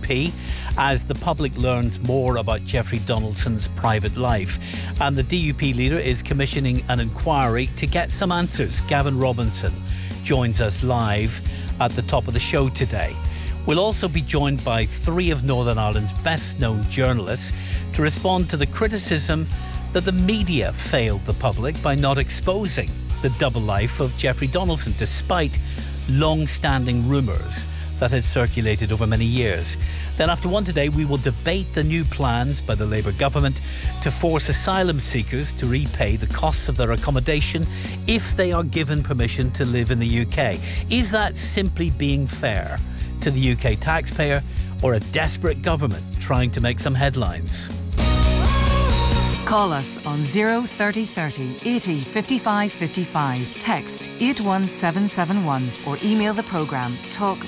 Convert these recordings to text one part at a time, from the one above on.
DUP as the public learns more about Jeffrey Donaldson's private life. And the DUP leader is commissioning an inquiry to get some answers. Gavin Robinson joins us live at the top of the show today. We'll also be joined by three of Northern Ireland's best-known journalists to respond to the criticism that the media failed the public by not exposing the double life of Jeffrey Donaldson, despite long-standing rumours that had circulated over many years. Then after one today, we will debate the new plans by the Labour government to force asylum seekers to repay the costs of their accommodation if they are given permission to live in the UK. Is that simply being fair to the UK taxpayer, or a desperate government trying to make some headlines? Call us on 03030 80 55 55. Text 81771 or email the programme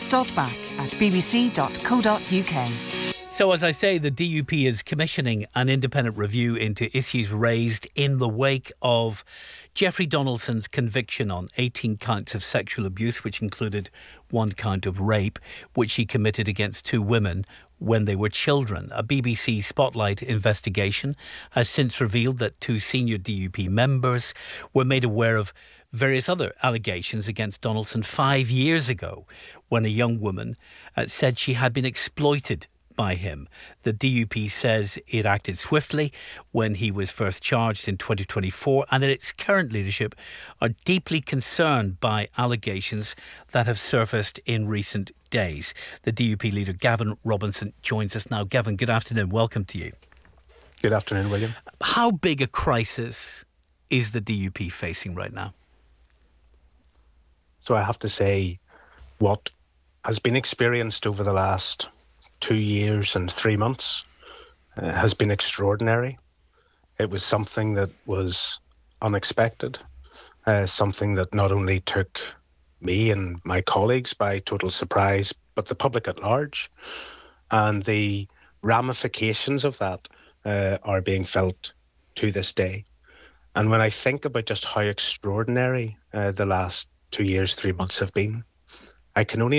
talk.back@bbc.co.uk. So as I say, the DUP is commissioning an independent review into issues raised in the wake of Jeffrey Donaldson's conviction on 18 counts of sexual abuse, which included one count of rape, which he committed against two women when they were children. A BBC Spotlight investigation has since revealed that two senior DUP members were made aware of various other allegations against Donaldson 5 years ago, when a young woman said she had been exploited by him. The DUP says it acted swiftly when he was first charged in 2024, and that its current leadership are deeply concerned by allegations that have surfaced in recent days. The DUP leader Gavin Robinson joins us now. Gavin, good afternoon. Welcome to you. Good afternoon, William. How big a crisis is the DUP facing right now? So I have to say, what has been experienced over the last 2 years and 3 months has been extraordinary. It was something that was unexpected, something that not only took me and my colleagues by total surprise, but the public at large. And the ramifications of that are being felt to this day. And when I think about just how extraordinary the last 2 years, 3 months have been, I can only